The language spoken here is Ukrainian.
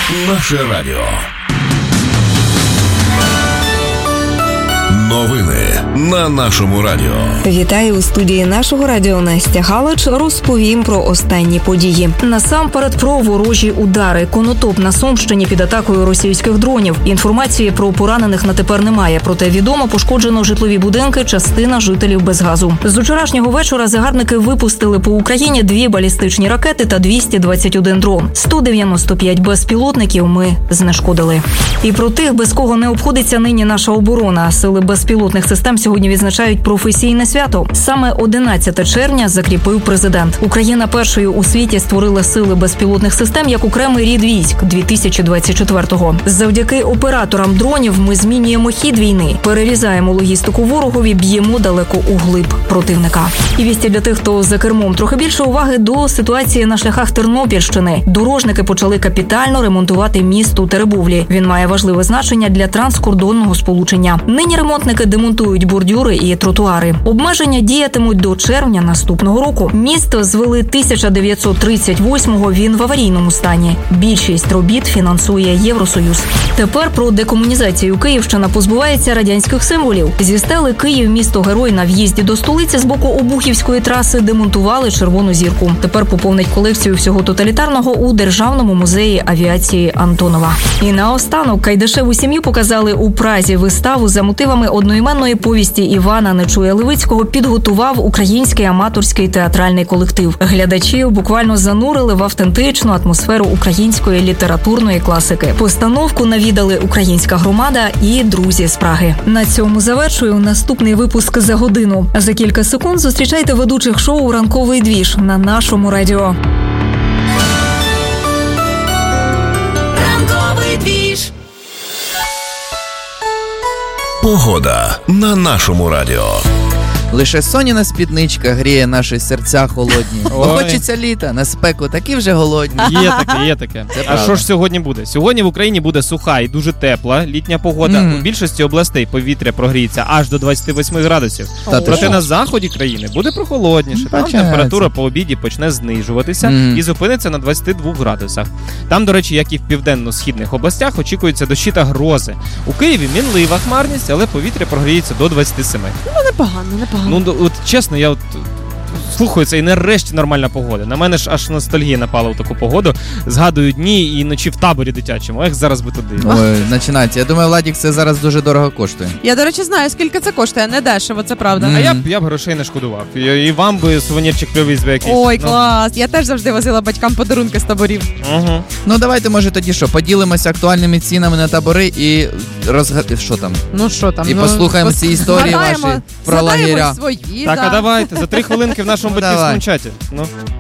Наше радіо. Новини на нашому радіо. Вітаю у студії нашого радіо Настя Галич. Розповім про останні події. Насамперед про ворожі удари. Конотоп на Сумщині під атакою російських дронів. Інформації про поранених на тепер немає. Проте відомо, пошкоджено житлові будинки, частина жителів без газу. З вчорашнього вечора загарбники випустили по Україні 2 балістичні ракети та 221 дрон. 195 безпілотників ми знешкодили. І про тих, без кого не обходиться нині наша оборона. Сили безпілотних систем сьогодні відзначають професійне свято. Саме 11 червня закріпив президент. Україна першою у світі створила сили безпілотних систем як окремий рід військ 2024-го. Завдяки операторам дронів ми змінюємо хід війни, перерізаємо логістику ворогові, б'ємо далеко углиб противника. І вісті для тих, хто за кермом. Трохи більше уваги до ситуації на шляхах Тернопільщини. Дорожники почали капітально ремонтувати міст у Теребовлі. Він має важливе значення для транскордонного сполучення. Нині ремонтники демонтують бордюри і тротуари. Обмеження діятимуть до червня наступного року. Місто звели 1938-го, він в аварійному стані. Більшість робіт фінансує Євросоюз. Тепер про декомунізацію. Київщина позбувається радянських символів. Зі стели Київ, місто-герой, на в'їзді до столиці з боку Обухівської траси демонтували червону зірку. Тепер поповнить колекцію всього тоталітарного у Державному музеї авіації Антонова. І наостанок Кайдашеву сім'ю показали у Празі. Виставу за мотивами одноіменної повісті Івана Нечуя-Левицького підготував український аматорський театральний колектив. Глядачів буквально занурили в автентичну атмосферу української літературної класики. Постановку навідали українська громада і друзі з Праги. На цьому завершую наступний випуск за годину. За кілька секунд зустрічайте ведучих шоу «Ранковий двіж» на нашому радіо. Ранковий двіж. Погода на нашому радіо. Лише соняна спідничка гріє наші серця холодні. Бо хочеться літа, на спеку такі вже голодні. Є таке. А що ж сьогодні буде? Сьогодні в Україні буде суха і дуже тепла літня погода. У більшості областей повітря прогріється аж до 28 градусів. Проте на заході країни буде прохолодніше. Там температура по обіді почне знижуватися і зупиниться на 22 градусах. Там, до речі, як і в південно-східних областях, очікуються дощі та грози. У Києві мінлива хмарність, але повітря прогріється до 27. Непогано. Ну, от чесно, я слухаю це і нарешті нормальна погода. На мене ж аж ностальгія напала в таку погоду. Згадую дні і ночі в таборі дитячому. Зараз би туди. Ой, починається. Я думаю, Владік, це зараз дуже дорого коштує. Я, до речі, знаю, скільки це коштує. Не дешево, це правда. А я б грошей не шкодував. І вам би сувенірчик привіз би якийсь. Ой, клас. Я теж завжди возила батькам подарунки з таборів. Угу. Ну, давайте, може, тоді що, поділимося актуальними цінами на табори і що там? Ну, що там? І послухаємо ці історії ваші про лагеря. Свої, так, а давайте, за 3 хвилинки в нашому батьківському чаті. Ну.